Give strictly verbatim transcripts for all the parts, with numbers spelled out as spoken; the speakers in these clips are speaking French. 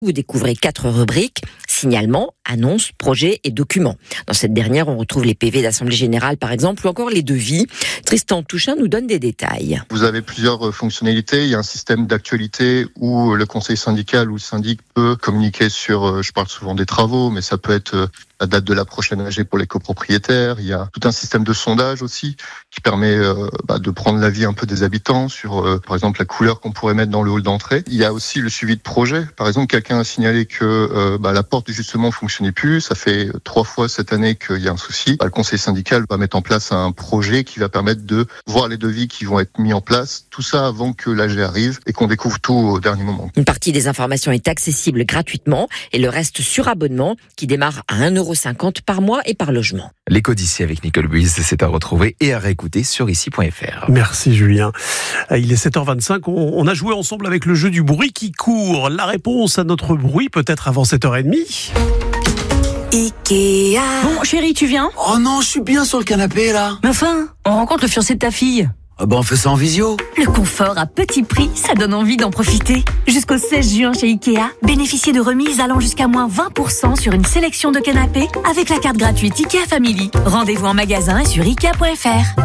Vous découvrez quatre rubriques, signalement, annonces, projets et documents. Dans cette dernière, on retrouve les P V d'Assemblée Générale, par exemple, ou encore les devis. Tristan Touchain nous donne des détails. Vous avez plusieurs fonctionnalités. Il y a un système d'actualité où le conseil syndical ou le syndic peut communiquer sur, je parle souvent des travaux, mais ça peut être la date de la prochaine A G pour les copropriétaires. Il y a tout un système de sondage aussi qui permet euh, bah, de prendre l'avis un peu des habitants sur, euh, par exemple, la couleur qu'on pourrait mettre dans le hall d'entrée. Il y a aussi le suivi de projet. Par exemple, quelqu'un a signalé que euh, bah, la porte justement fonctionnait plus. Ça fait trois fois cette année qu'il y a un souci. Bah, le conseil syndical va mettre en place un projet qui va permettre de voir les devis qui vont être mis en place. Tout ça avant que l'A G arrive et qu'on découvre tout au dernier moment. Une partie des informations est accessible gratuitement et le reste sur abonnement qui démarre à un euro cinquante par mois et par logement. L'écho d'ici avec Nicole Buise, c'est à retrouver et à réécouter sur ici point f r. Merci Julien. Il est sept heures vingt-cinq, on a joué ensemble avec le jeu du bruit qui court. La réponse à notre bruit peut-être avant sept heures trente. Ikea. Bon, chérie, tu viens ? Oh non, je suis bien sur le canapé là. Mais enfin, on rencontre le fiancé de ta fille. Ah bah on fait ça en visio. Le confort à petit prix, ça donne envie d'en profiter. Jusqu'au seize juin chez Ikea, bénéficiez de remises allant jusqu'à moins vingt pour cent sur une sélection de canapés avec la carte gratuite Ikea Family. Rendez-vous en magasin et sur ikea point f r.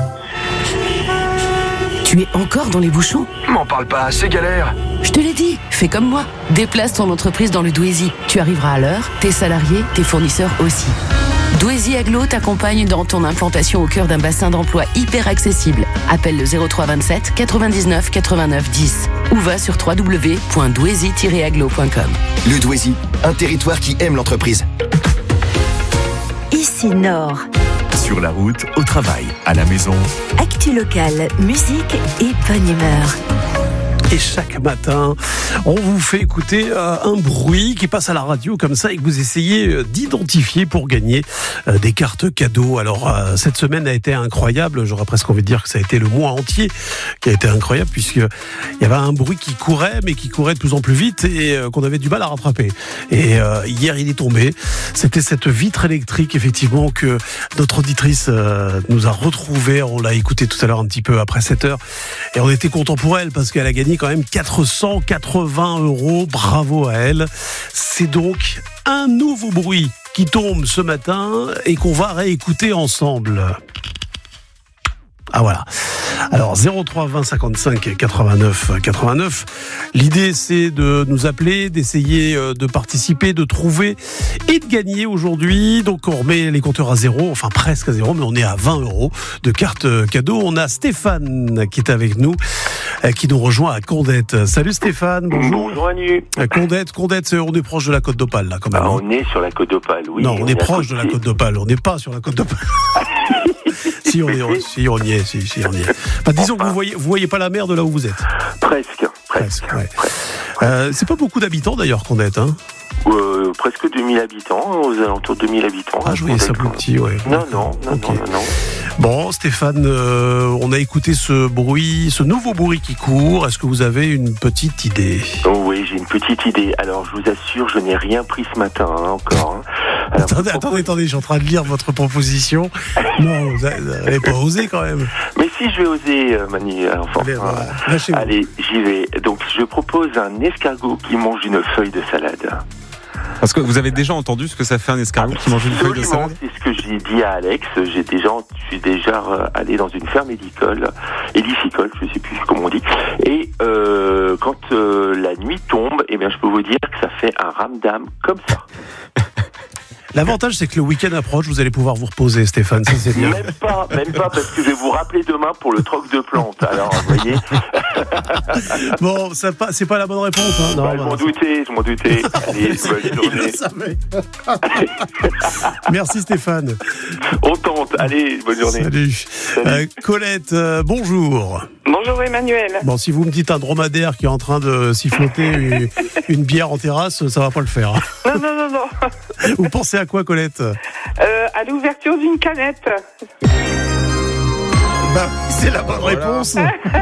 Tu es encore dans les bouchons ? M'en parle pas, c'est galère. Je te l'ai dit, fais comme moi. Déplace ton entreprise dans le Douaisis. Tu arriveras à l'heure, tes salariés, tes fournisseurs aussi. Douaisis Aglo t'accompagne dans ton implantation au cœur d'un bassin d'emploi hyper accessible. Appelle le zéro trois vingt-sept quatre-vingt-dix-neuf quatre-vingt-neuf dix ou va sur w w w point douaisis tiret aglo point com. Le Douaisis, un territoire qui aime l'entreprise. Ici Nord. Sur la route, au travail, à la maison. Actu locale, musique et bonne humeur. Et chaque matin, on vous fait écouter euh, un bruit qui passe à la radio comme ça et que vous essayez euh, d'identifier pour gagner euh, des cartes cadeaux. Alors, euh, cette semaine a été incroyable. J'aurais presque envie de dire que ça a été le mois entier qui a été incroyable puisqu'il y avait un bruit qui courait, mais qui courait de plus en plus vite et euh, qu'on avait du mal à rattraper. Et euh, hier, il est tombé. C'était cette vitre électrique, effectivement, que notre auditrice euh, nous a retrouvée. On l'a écoutée tout à l'heure un petit peu après sept heures. Et on était content pour elle parce qu'elle a gagné quand même quatre cent quatre-vingts euros. Bravo à elle. C'est donc un nouveau bruit qui tombe ce matin et qu'on va réécouter ensemble. Ah voilà. Alors zéro trois vingt cinquante-cinq quatre-vingt-neuf quatre-vingt-neuf. L'idée c'est de nous appeler, d'essayer de participer, de trouver et de gagner aujourd'hui. Donc on remet les compteurs à zéro, enfin presque à zéro, mais on est à vingt euros de cartes cadeaux. On a Stéphane qui est avec nous, qui nous rejoint à Condette. Salut Stéphane, bonjour. Bonjour Manu. Condette, Condette, on est proche de la Côte d'Opale là quand même. Ah, on est sur la Côte d'Opale, oui. Non, on, on est, est proche de la Côte d'Opale, on n'est pas sur la Côte d'Opale. Si on, est, si on y est, si, si on y est. Enfin, disons enfin. que vous voyez, vous voyez pas la mer de là où vous êtes. Presque, presque. presque, ouais. presque. Euh, c'est pas beaucoup d'habitants d'ailleurs qu'on est, hein. Euh, presque deux mille habitants, aux alentours de deux mille habitants. Ah, je voyais ça plus petit, ouais. Non, non, non, okay. non, non, non. Bon, Stéphane, euh, on a écouté ce bruit, ce nouveau bruit qui court. Est-ce que vous avez une petite idée ? Oh, oui, j'ai une petite idée. Alors, je vous assure, je n'ai rien pris ce matin, hein, encore. Hein. Alors, attendez, attendez, attendez, je suis en train de lire votre proposition. Non, vous n'avez pas osé quand même. Mais si, je vais oser, euh, Manu. Enfin, allez, voilà. allez, j'y vais. Donc, je propose un escargot qui mange une feuille de salade. Parce que vous avez déjà entendu ce que ça fait un escargot qui mange une feuille de salade ? C'est ce que j'ai dit à Alex. J'ai déjà, je suis déjà allé dans une ferme édicole, édicole, je ne sais plus comment on dit. Et euh, quand euh, la nuit tombe, eh bien, je peux vous dire que ça fait un ramdam comme ça. L'avantage, c'est que le week-end approche, vous allez pouvoir vous reposer, Stéphane, ça c'est bien. Même pas, même pas, parce que je vais vous rappeler demain pour le troc de plantes. Alors, vous voyez. Bon, ça, c'est pas la bonne réponse. Hein. Non, bah, je m'en doutais, je m'en doutais. Allez, bonne journée. Merci Stéphane. On tente, allez, bonne journée. Salut. Salut. Euh, Colette, euh, bonjour. Bonjour Emmanuel. Bon, si vous me dites un dromadaire qui est en train de siffloter une, une bière en terrasse, ça va pas le faire. Non, non, non, non. Vous pensez à quoi, Colette ? euh, À l'ouverture d'une canette. Bah, c'est la bonne voilà. réponse.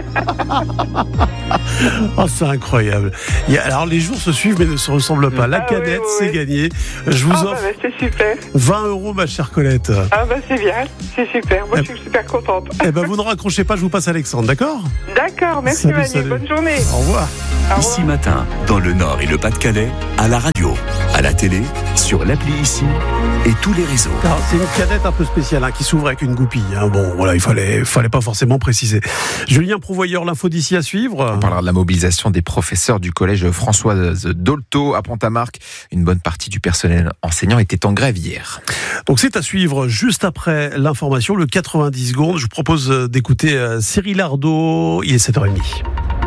Oh, c'est incroyable. Il y a, alors les jours se suivent mais ne se ressemblent pas. La ah, canette, oui, oui, c'est oui. gagné. Je vous ah, offre bah, c'est super. vingt euros, ma chère Colette. Ah bah c'est bien, c'est super. Moi eh, je suis super contente. Eh ben vous ne raccrochez pas, je vous passe Alexandre, d'accord ? D'accord, merci salut, Manu, salut. Bonne journée. Au revoir. Au revoir. Ici Matin, dans le Nord et le Pas-de-Calais, à la radio, à la télé, sur l'appli Ici et tous les réseaux. Alors, c'est une canette un peu spéciale hein, qui s'ouvre avec une goupille. Hein. Bon, voilà, il fallait, fallait pas forcément préciser. Julien Prouvoyeur, l'info d'ici à suivre. On parlera de la mobilisation des professeurs du collège Françoise Dolto à Pont-à-Marc. Une bonne partie du personnel enseignant était en grève hier. Donc c'est à suivre juste après l'information, le quatre-vingt-dix secondes. Je vous propose d'écouter Cyril Ardo. Il est sept heures trente.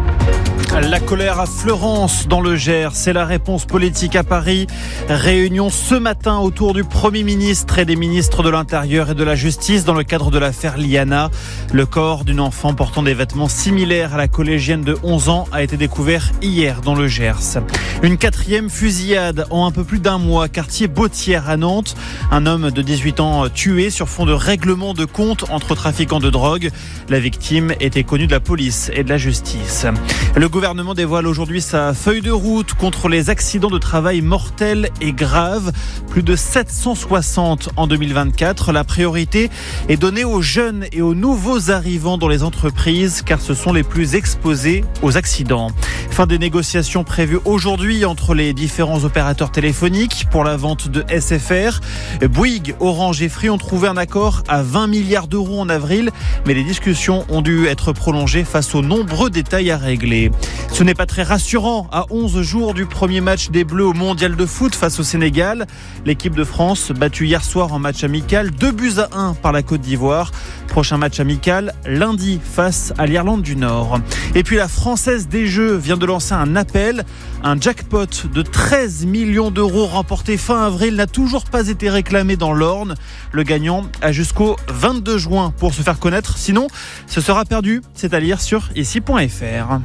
La colère à Fleurance dans le Gers, c'est la réponse politique à Paris. Réunion ce matin autour du Premier ministre et des ministres de l'Intérieur et de la Justice dans le cadre de l'affaire Liana. Le corps d'une enfant portant des vêtements similaires à la collégienne de onze ans a été découvert hier dans le Gers. Une quatrième fusillade en un peu plus d'un mois, quartier Bautière à Nantes. Un homme de dix-huit ans tué sur fond de règlement de compte entre trafiquants de drogue. La victime était connue de la police et de la justice. Le Le gouvernement dévoile aujourd'hui sa feuille de route contre les accidents de travail mortels et graves. Plus de sept cent soixante en deux mille vingt-quatre. La priorité est donnée aux jeunes et aux nouveaux arrivants dans les entreprises car ce sont les plus exposés aux accidents. Fin des négociations prévues aujourd'hui entre les différents opérateurs téléphoniques pour la vente de S F R. Bouygues, Orange et Free ont trouvé un accord à vingt milliards d'euros en avril, mais les discussions ont dû être prolongées face aux nombreux détails à régler. Ce n'est pas très rassurant à onze jours du premier match des Bleus au Mondial de foot face au Sénégal. L'équipe de France, battue hier soir en match amical, deux buts à un par la Côte d'Ivoire. Prochain match amical, lundi, face à l'Irlande du Nord. Et puis la Française des Jeux vient de lancer un appel. Un jackpot de treize millions d'euros remporté fin avril n'a toujours pas été réclamé dans l'Orne. Le gagnant a jusqu'au vingt-deux juin pour se faire connaître. Sinon, ce sera perdu. C'est à lire sur ici point f r.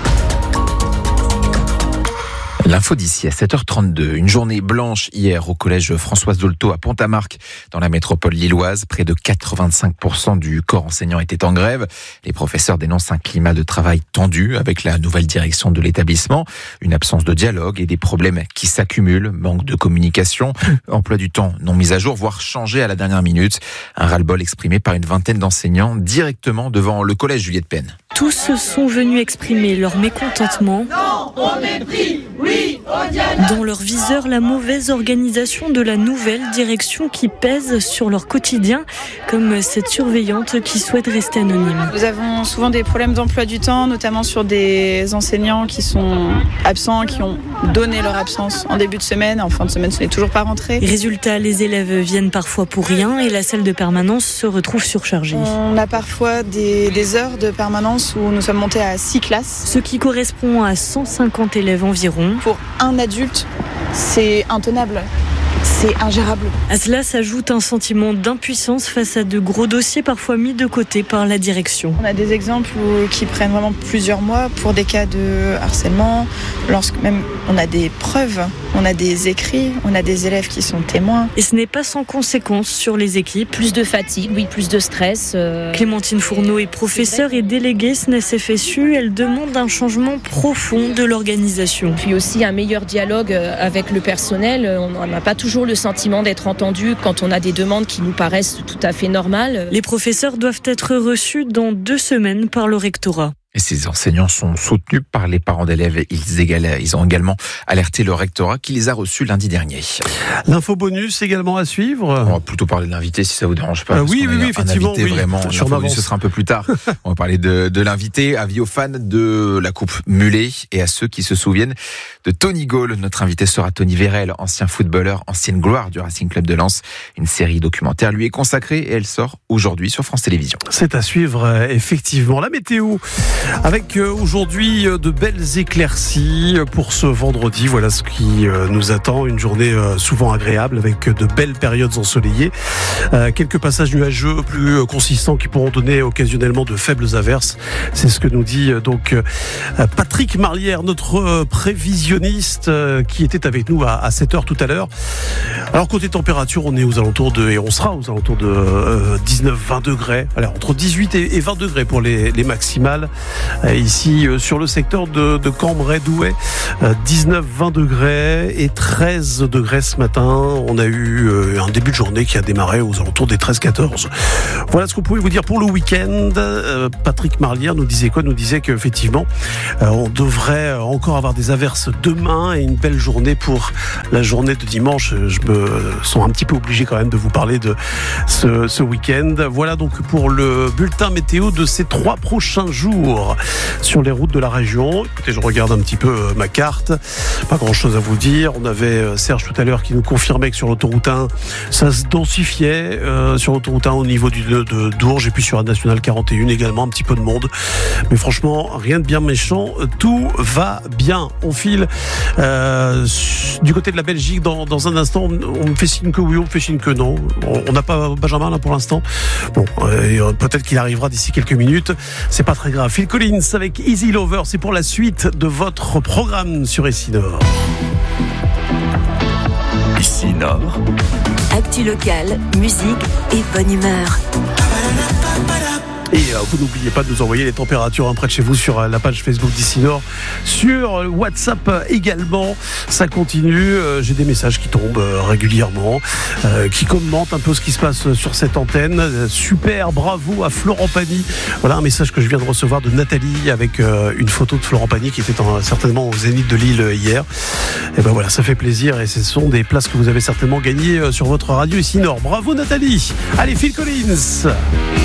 L'info d'ici à sept heures trente-deux. Une journée blanche hier au collège Françoise Dolto à Pont-à-Marc, dans la métropole lilloise. Près de quatre-vingt-cinq pour cent du corps enseignant était en grève. Les professeurs dénoncent un climat de travail tendu avec la nouvelle direction de l'établissement. Une absence de dialogue et des problèmes qui s'accumulent. Manque de communication, emploi du temps non mis à jour, voire changé à la dernière minute. Un ras-le-bol exprimé par une vingtaine d'enseignants directement devant le collège Juliette Penn. Tous sont venus exprimer leur mécontentement. Non au mépris, oui au dialogue. Dans leur viseur, la mauvaise organisation de la nouvelle direction qui pèse sur leur quotidien, comme cette surveillante qui souhaite rester anonyme. Nous avons souvent des problèmes d'emploi du temps, notamment sur des enseignants qui sont absents, qui ont donné leur absence en début de semaine. En fin de semaine, ce n'est toujours pas rentré. Résultat, les élèves viennent parfois pour rien et la salle de permanence se retrouve surchargée. On a parfois des, des heures de permanence où nous sommes montés à six classes. Ce qui correspond à cent cinquante élèves environ. Pour un adulte, c'est intenable. C'est ingérable. À cela s'ajoute un sentiment d'impuissance face à de gros dossiers parfois mis de côté par la direction. On a des exemples où, qui prennent vraiment plusieurs mois pour des cas de harcèlement, lorsque même on a des preuves, on a des écrits, on a des élèves qui sont témoins. Et ce n'est pas sans conséquence sur les équipes. Plus de fatigue, oui, plus de stress. Euh... Clémentine Fourneau est professeure et déléguée S N E S F S U. Elle demande un changement profond de l'organisation. Puis aussi un meilleur dialogue avec le personnel. On n'a pas toujours le sentiment d'être entendu quand on a des demandes qui nous paraissent tout à fait normales. Les professeurs doivent être reçus dans deux semaines par le rectorat. Et ces enseignants sont soutenus par les parents d'élèves. Ils, égal, ils ont également alerté le rectorat qui les a reçus lundi dernier. L'info bonus également à suivre. On va plutôt parler de l'invité si ça vous dérange pas. Euh, oui, oui, oui, effectivement. Un invité oui. vraiment. L'info bonus, ce sera un peu plus tard. On va parler de, de l'invité, avis aux fans de la Coupe Mulet et à ceux qui se souviennent de Tony Gall. Notre invité sera Tony Vérel, ancien footballeur, ancienne gloire du Racing Club de Lens. Une série documentaire lui est consacrée et elle sort aujourd'hui sur France Télévisions. C'est à suivre, effectivement. La météo. Avec euh, aujourd'hui euh, de belles éclaircies pour ce vendredi. Voilà ce qui euh, nous attend. Une journée euh, souvent agréable avec de belles périodes ensoleillées. Euh, quelques passages nuageux plus euh, consistants qui pourront donner occasionnellement de faibles averses. C'est ce que nous dit euh, donc euh, Patrick Marlière, notre euh, prévisionniste euh, qui était avec nous à, à sept heures tout à l'heure. Alors côté température, on est aux alentours de, et on sera aux alentours de euh, dix-neuf vingt degrés. Alors entre dix-huit et vingt degrés pour les, les maximales. Euh, ici euh, sur le secteur de, de Cambrai-Douai, euh, dix-neuf vingt degrés et treize degrés ce matin. On a eu euh, un début de journée qui a démarré aux alentours des treize quatorze. Voilà ce qu'on pouvait vous dire pour le week-end. Euh, Patrick Marlière nous disait quoi? Nous disait qu'effectivement, euh, on devrait encore avoir des averses demain et une belle journée pour la journée de dimanche. Je me sens un petit peu obligé quand même de vous parler de ce, ce week-end. Voilà donc pour le bulletin météo de ces trois prochains jours sur les routes de la région. Écoutez, je regarde un petit peu ma carte. Pas grand-chose à vous dire. On avait Serge tout à l'heure qui nous confirmait que sur l'autoroute un, ça se densifiait euh, sur l'autoroute un au niveau du, de, de Dourges et puis sur la nationale quarante et un également un petit peu de monde. Mais franchement, rien de bien méchant. Tout va bien. On file euh, du côté de la Belgique dans, dans un instant. On me fait signe que oui, on me fait signe que non. On n'a pas Benjamin là pour l'instant. Bon, euh, peut-être qu'il arrivera d'ici quelques minutes. C'est pas très grave. Phil Collins avec Easy Lover, c'est pour la suite de votre programme sur Ici Nord. Ici Nord. Actu locale, musique et bonne humeur. Et euh, vous n'oubliez pas de nous envoyer les températures hein, près de chez vous sur euh, la page Facebook d'Ici Nord, sur euh, WhatsApp euh, également. Ça continue. Euh, j'ai des messages qui tombent euh, régulièrement, euh, qui commentent un peu ce qui se passe sur cette antenne. Euh, super, bravo à Florent Pagny. Voilà un message que je viens de recevoir de Nathalie avec euh, une photo de Florent Pagny qui était en, certainement au Zénith de Lille euh, hier. Et ben voilà, ça fait plaisir et ce sont des places que vous avez certainement gagnées euh, sur votre radio Ici Nord. Bravo Nathalie. Allez, Phil Collins.